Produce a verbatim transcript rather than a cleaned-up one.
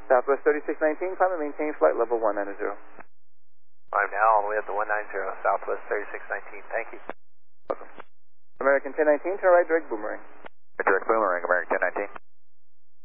Southwest thirty-six nineteen, climb and maintain flight level one nine zero. I'm now all the way up to one nine zero, Southwest thirty-six nineteen. Thank you. Welcome. American ten nineteen, turn right, direct boomerang. Direct boomerang, American ten nineteen.